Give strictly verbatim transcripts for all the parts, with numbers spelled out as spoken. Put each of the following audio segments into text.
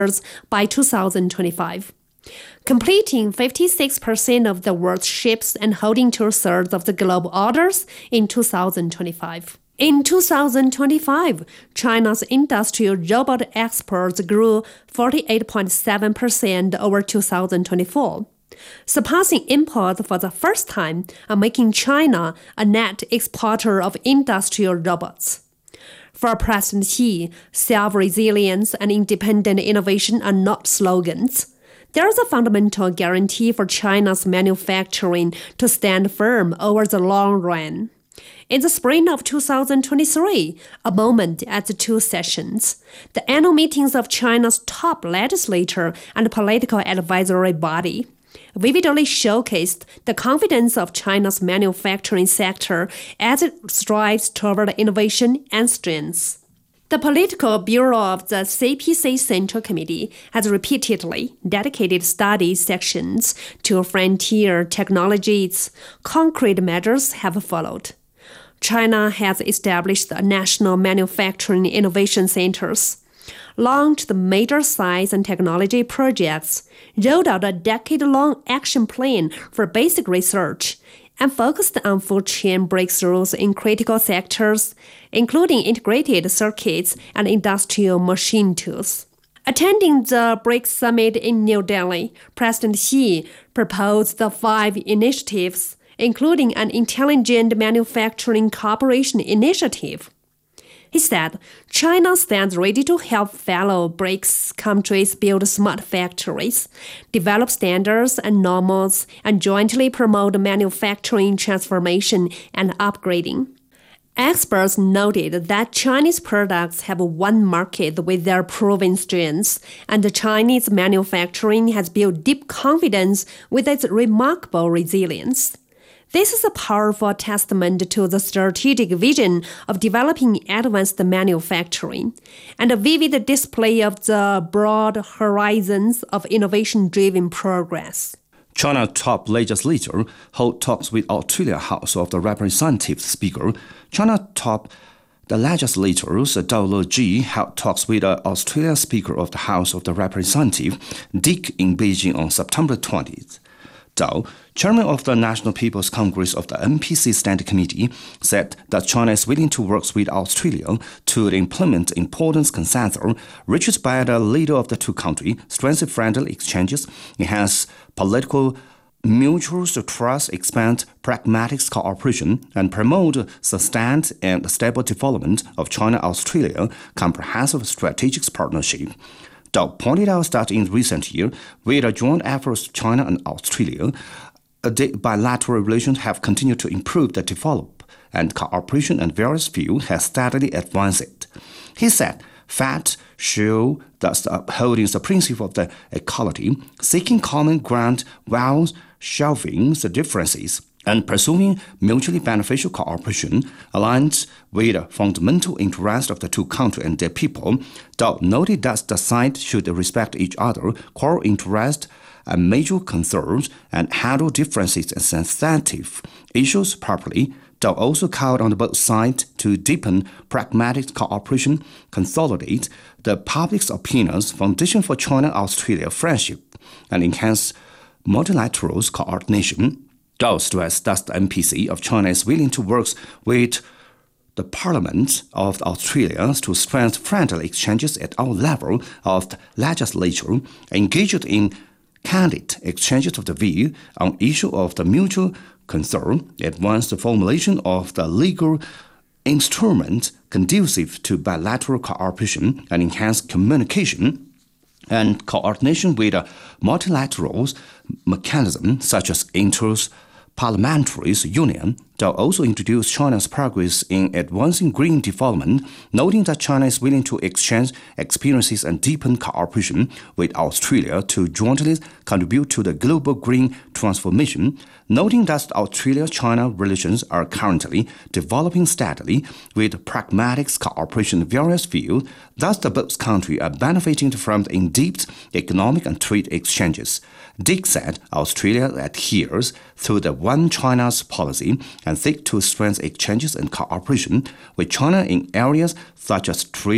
by two thousand twenty-five, completing fifty-six percent of the world's ships and holding two-thirds of the global orders in two thousand twenty-five. In two thousand twenty-five, China's industrial robot exports grew forty-eight point seven percent over two thousand twenty-four, surpassing imports for the first time and making China a net exporter of industrial robots. For President Xi, self-resilience and independent innovation are not slogans. There is a fundamental guarantee for China's manufacturing to stand firm over the long run. In the spring of two thousand twenty-three, a moment at the two sessions, the annual meetings of China's top legislature and political advisory body vividly showcased the confidence of China's manufacturing sector as it strives toward innovation and strength. The Political Bureau of the C P C Central Committee has repeatedly dedicated study sections to frontier technologies. Concrete measures have followed. China has established national manufacturing innovation centers, launched major science and technology projects, rolled out a decade-long action plan for basic research, and focused on food chain breakthroughs in critical sectors, including integrated circuits and industrial machine tools. Attending the BRICS Summit in New Delhi, President Xi proposed the five initiatives, including an intelligent manufacturing cooperation initiative. He said China stands ready to help fellow BRICS countries build smart factories, develop standards and norms, and jointly promote manufacturing transformation and upgrading. Experts noted that Chinese products have one market with their proven strengths, and the Chinese manufacturing has built deep confidence with its remarkable resilience. This is a powerful testament to the strategic vision of developing advanced manufacturing and a vivid display of the broad horizons of innovation-driven progress. China top legislator hold talks with Australia House of the Representatives Speaker. China top the legislators Dao Leji held talks with the Australia Speaker of the House of the Representatives, Dick, in Beijing on September twentieth. Dao, chairman of the National People's Congress of the N P C Standing Committee, said that China is willing to work with Australia to implement important consensus reached by the leader of the two countries, strengthen friendly exchanges, enhance political mutual trust, expand pragmatic cooperation, and promote sustained and stable development of China-Australia comprehensive strategic partnership. Dao pointed out that in recent years, with the joint efforts of China and Australia, the bilateral relations have continued to improve and develop, and cooperation in various fields has steadily advanced. He said, facts show that upholding the principle of the equality, seeking common ground while shelving the differences, and pursuing mutually beneficial cooperation aligns with the fundamental interests of the two countries and their people. Dao noted that the sides should respect each other's core interests and major concerns and handle differences and sensitive issues properly. Dao also called on both sides to deepen pragmatic cooperation, consolidate the public's opinions, foundation for China-Australia friendship, and enhance multilateral coordination. Dao stressed that the N P C of China is willing to work with the Parliament of Australia to strengthen friendly exchanges at all levels of the legislature, engaged in candid exchanges of the view on issues of the mutual concern, advance the formulation of the legal instrument conducive to bilateral cooperation, and enhance communication and coordination with a multilateral mechanism such as inter-parliamentary union. Dao also introduced China's progress in advancing green development, noting that China is willing to exchange experiences and deepen cooperation with Australia to jointly contribute to the global green transformation, noting that Australia-China relations are currently developing steadily with pragmatic cooperation in various fields. Thus, the both countries are benefiting from the in-depth economic and trade exchanges. Dick said Australia adheres to the One China's policy and seeks to strengthen exchanges and cooperation with China in areas such as trade,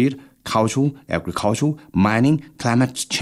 culture, agriculture, mining, climate change,